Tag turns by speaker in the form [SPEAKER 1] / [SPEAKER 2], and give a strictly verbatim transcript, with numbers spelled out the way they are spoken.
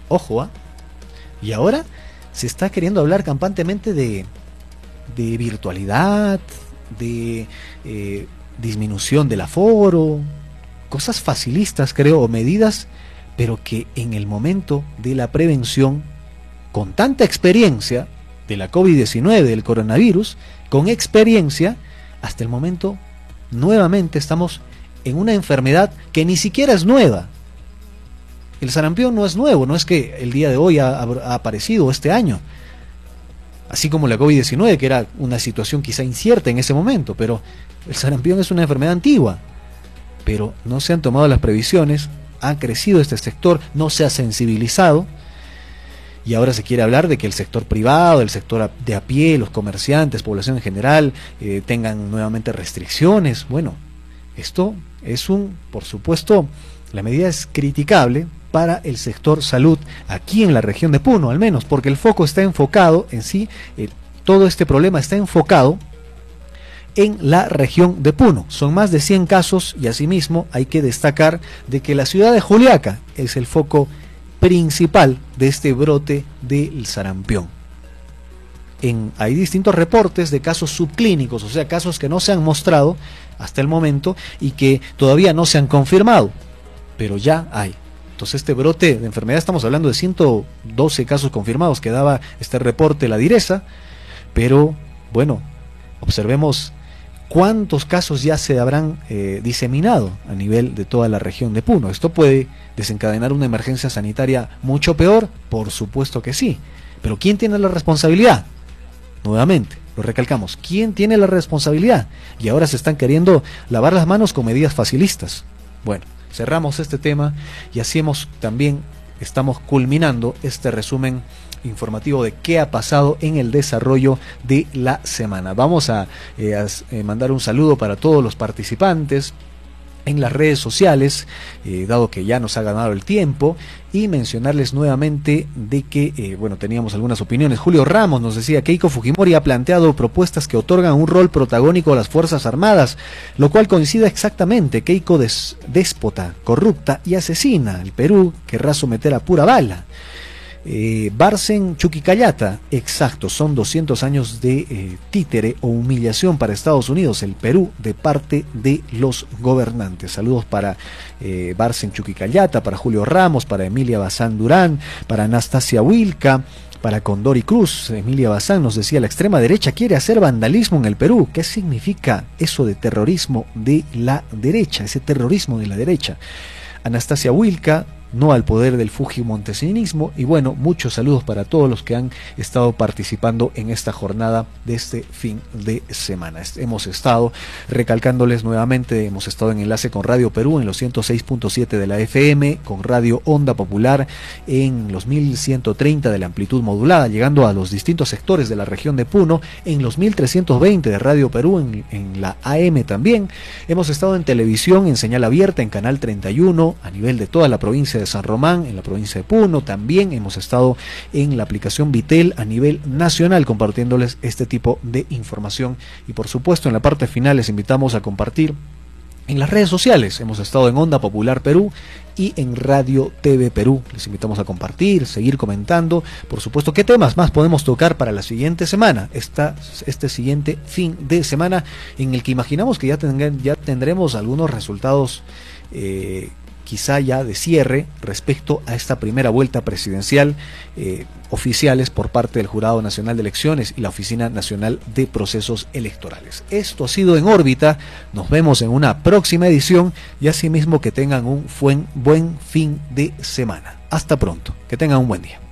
[SPEAKER 1] Ojo, ¿ah? Y ahora se está queriendo hablar campantemente de, de virtualidad, de eh, disminución del aforo, cosas facilistas, creo, o medidas, pero que en el momento de la prevención, con tanta experiencia de la COVID diecinueve, del coronavirus, con experiencia, hasta el momento, nuevamente estamos en una enfermedad que ni siquiera es nueva. El sarampión no es nuevo, no es que el día de hoy ha, ha aparecido este año, así como la COVID diecinueve, que era una situación quizá incierta en ese momento, pero el sarampión es una enfermedad antigua, pero no se han tomado las previsiones, ha crecido este sector, no se ha sensibilizado, y ahora se quiere hablar de que el sector privado, el sector de a pie, los comerciantes, población en general, eh, tengan nuevamente restricciones. Bueno, esto es un, por supuesto, la medida es criticable para el sector salud aquí en la región de Puno, al menos, porque el foco está enfocado en sí, eh, todo este problema está enfocado en la región de Puno. Son más de cien casos y asimismo hay que destacar de que la ciudad de Juliaca es el foco principal de este brote del sarampión. En, hay distintos reportes de casos subclínicos, o sea, casos que no se han mostrado hasta el momento y que todavía no se han confirmado, pero ya hay. Entonces este brote de enfermedad, estamos hablando de ciento doce casos confirmados que daba este reporte la Direza, pero bueno, observemos cuántos casos ya se habrán eh, diseminado a nivel de toda la región de Puno. Esto puede desencadenar una emergencia sanitaria mucho peor, por supuesto que sí, pero ¿quién tiene la responsabilidad? Nuevamente, lo recalcamos, ¿quién tiene la responsabilidad? Y ahora se están queriendo lavar las manos con medidas facilistas. Bueno, cerramos este tema y así hemos también, estamos culminando este resumen informativo de qué ha pasado en el desarrollo de la semana. Vamos a, eh, a eh, mandar un saludo para todos los participantes en las redes sociales, eh, dado que ya nos ha ganado el tiempo, y mencionarles nuevamente de que, eh, bueno, teníamos algunas opiniones. Julio Ramos nos decía: Keiko Fujimori ha planteado propuestas que otorgan un rol protagónico a las Fuerzas Armadas, lo cual coincide exactamente. Keiko des, déspota, corrupta y asesina. El Perú querrá someter a pura bala. Eh, Barcen Chuquicayata, exacto, son doscientos años de eh, títere o humillación para Estados Unidos, el Perú, de parte de los gobernantes. Saludos para eh, Barcen Chuquicayata, para Julio Ramos, para Emilia Bazán Durán, para Anastasia Wilca, para Condori Cruz. Emilia Bazán nos decía: la extrema derecha quiere hacer vandalismo en el Perú. ¿Qué significa eso de terrorismo de la derecha, ese terrorismo de la derecha? Anastasia Wilca: no al poder del fujimontesinismo. Y bueno, muchos saludos para todos los que han estado participando en esta jornada de este fin de semana. Hemos estado recalcándoles nuevamente, hemos estado en enlace con Radio Perú en los ciento seis punto siete de la F M, con Radio Onda Popular en los mil ciento treinta de la amplitud modulada, llegando a los distintos sectores de la región de Puno, en los mil trescientos veinte de Radio Perú, en, en la A M también. Hemos estado en televisión, en señal abierta, en Canal treinta y uno, a nivel de toda la provincia de San Román, en la provincia de Puno. También hemos estado en la aplicación Vitel a nivel nacional, compartiéndoles este tipo de información. Y por supuesto, en la parte final les invitamos a compartir en las redes sociales. Hemos estado en Onda Popular Perú y en Radio T V Perú. Les invitamos a compartir, seguir comentando. Por supuesto, ¿qué temas más podemos tocar para la siguiente semana? Esta, este siguiente fin de semana, en el que imaginamos que ya, tendrán, ya tendremos algunos resultados eh, quizá ya de cierre respecto a esta primera vuelta presidencial, eh, oficiales por parte del Jurado Nacional de Elecciones y la Oficina Nacional de Procesos Electorales. Esto ha sido En Órbita. Nos vemos en una próxima edición y asimismo que tengan un buen, buen fin de semana. Hasta pronto. Que tengan un buen día.